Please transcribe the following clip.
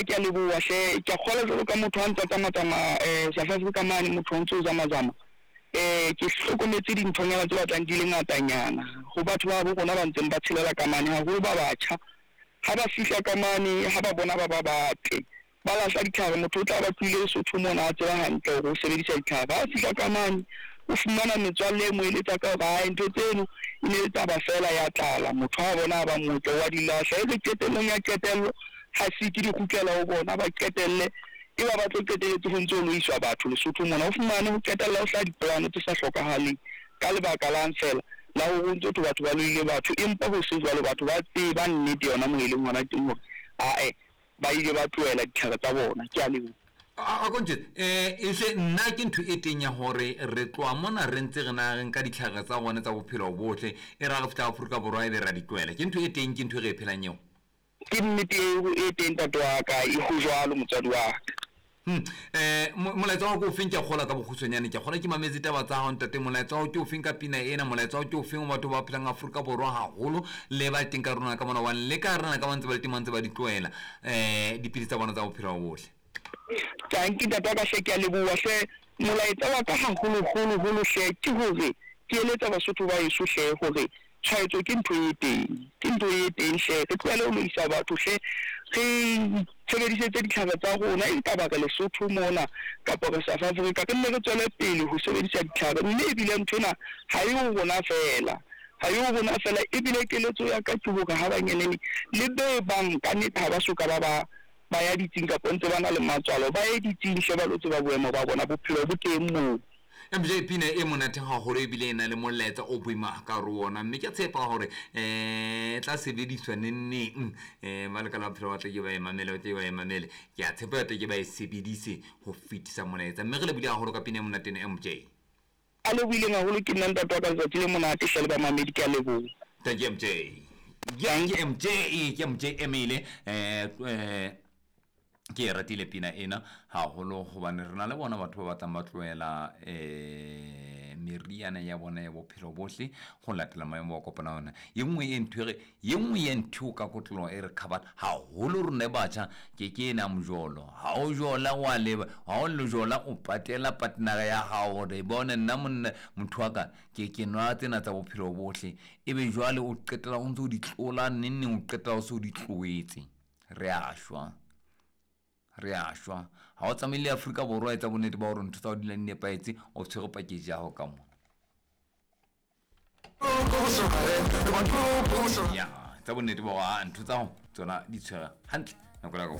Nna ke a leboha she ke kgola jalo ka motho a ntse tsamaya South Africa mane motho o ntse o zamazama ke hlokometse dinthonyana tse batlang di le ngatanyana go batho ba bo rona ba ntseng ba tshelela ka mane ha go ba batjha ha ba fihla ka mane ha ba bona ba batle ba latla ditlhare motho o tla ba tlile Lesotho mona a tseba hantle go sebedisa ditlhare ba fihla ka mane o fumana metswalle mo eletsa ka ba ntho tseno e ne tsa ba fela ya tlala motho a bona ba motle wa dilahla e qetellong ya qetello ha se ke di kgutlela ho bona ba qetelle e ba tlo qetelletse ho ntse o lo iswa batho Lesotho mona o fumane ho qetella o hla dipolane tse sa hlokahaleng ka lebaka la fela la ho ntse batho ba loile batho empa ho se jwalo batho ba tseba nnete yona mo eleng hona teng hore ba ile ba tloela ditlhare tsa bona ke a leboha a konje e se nna ke ntho e teng ya hore re tloa mona re ntse re na reng ka ditlhare tsa bona tsa bophelo botle e ra go feta Afrika Borwa e be ra di tloela ke ntho e teng ke ntho e re phelang eo ke nnete e teng tatwa ka e go jwalo motswadi wa molaetsa wa go feng ke gola ka bogusonyane ke gola ke mametse taba tsa hao ntate molaetsa wa ke o feng ka pina ena molaetsa wa ke o feng batho ba phelang Afrika Borwa haholo le ba teng ka rona ka mona wa le ka rena ka mantse ba timantse ba di tloela dipili tsa bona tsa bophelo bohle thank you tata ka she ke a leboha she molaetsa wa ka haholo she ke hore ke eletsa Basotho ba yeso she hore tshwaetso ke ntho e teng she re tloele o isa batho she re sebedisetse ditlhare tsa rona e ka baka Lesotho mona kapa ka South Africa ke nne re tswele pele ho sebedisa ditlhare mme ebile nthona ha e ho bona fela ebile keletso ya ka ke hore ha banyenene le be bang ka neta ba soka ba ya ditsing ka pontse bana le matswalo ba ye ditsing she ba lotse ba boemo ba bona bophelo bo teng moo MJ pina e monate haholo ebile ena le moletsa o boima ka rona mme ke tshepa hore tla sebediswa nenneng ba le ka la phela wa tle ba emamele ke a tshepa tle ke ba e sebedise ho fitisa moletsa mme re le bile haholo ka pina e monate ne MJ a le buile haholo ke nna ntate ka tsatsi le monate shele ba mamedi ke a lebo thank you MJ ke MJ Emile ke ratile pina ena haholo hobane rena le bona batho ba batlang ba tloela meriana ya bona ya bophelo bohle go latela maemo a kopana ona ye nngwe ye ntho ka kotlo e re khabat haholo rona batjha ke ena mjolo ha o jola wa leba ha o le jola o patela partner ya hao re bona nna motho wa ka ke nwa tsena tsa bophelo bohle ebe jwale o qetela o ntse o di tlola nne o qetela o se o di tloetse re a shwa ha o tsamile Afrika Borwa etsa bonnete ba hore ntho tsa o di lane paetse o tshwere package ya ho ka mona ya tsa bonnete ba ntho tsa ho tsona di tshwere hantle nako la go